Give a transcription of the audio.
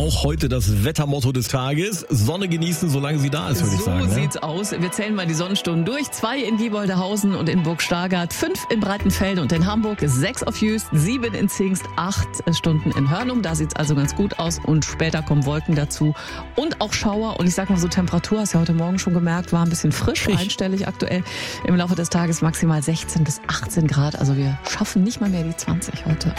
auch heute das Wettermotto des Tages. Sonne genießen, solange sie da ist, würde ich sagen. So sieht's aus. Wir zählen mal die Sonnenstunden durch. 2 in Gieboldehausen und in Burg Stargard, 5 in Breitenfeld und in Hamburg, 6 auf Jüst, 7 in Zingst, 8 Stunden in Hörnum. Da sieht's also ganz gut aus und später kommen Wolken dazu und auch Schauer. Und ich sag mal so, Temperatur, hast du ja heute Morgen schon gemerkt, war ein bisschen frisch, einstellig aktuell. Im Laufe des Tages maximal 16 bis 18 Grad. Also wir schaffen nicht mal mehr die 20 heute.